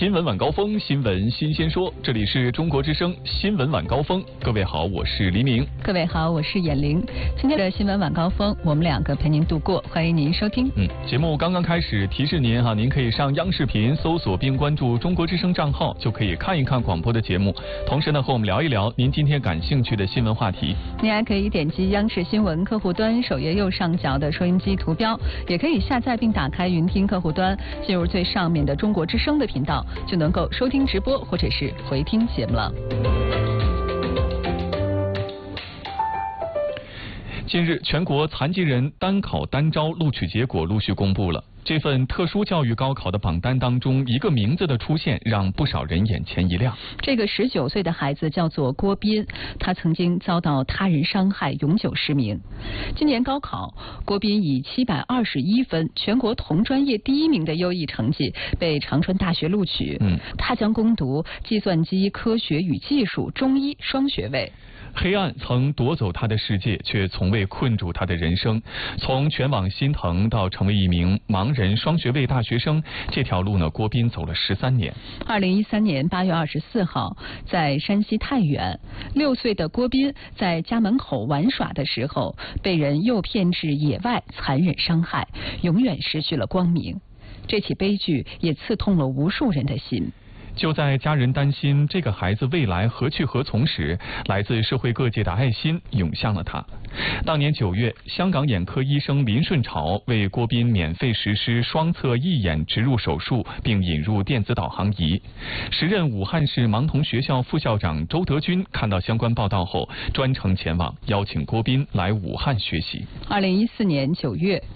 新闻晚高峰，新闻新鲜说，这里是中国之声新闻晚高峰。各位好，我是黎明。 各位好，我是闫玲。今天的新闻晚高峰，我们两个陪您度过，欢迎您收听。 节目刚刚开始，提示您您可以上央视频搜索并关注中国之声账号，就可以看一看广播的节目。同时呢，和我们聊一聊您今天感兴趣的新闻话题。 您还可以点击央视新闻客户端首页右上角的收音机图标，也可以下载并打开云听客户端，进入最上面的中国之声的频道，就能够收听直播或者是回听节目了。 近日，全国残疾人单考单招录取结果陆续公布了。这份特殊教育高考的榜单当中，一个名字的出现让不少人眼前一亮。 这个19岁的孩子叫做郭斌，他曾经遭到他人伤害，永久失明。今年高考，郭斌以721分，全国同专业第1名的优异成绩，被长春大学录取。他将攻读计算机科学与技术中医双学位。 黑暗曾夺走他的世界，却从未困住他的人生。从全网心疼到成为一名盲人双学位大学生，这条路呢，郭斌走了13年。 2013年8月24号，在山西太原，6岁的郭斌在家门口玩耍的时候，被人诱骗至野外，残忍伤害，永远失去了光明。这起悲剧也刺痛了无数人的心。 就在家人担心这个孩子未来何去何从时，来自社会各界的爱心涌向了他。当年9月，香港眼科医生林顺潮为郭斌免费实施双侧义眼植入手术，并引入电子导航仪。时任武汉市盲童学校副校长周德军看到相关报道后，专程前往邀请郭斌来武汉学习。 2014年9月。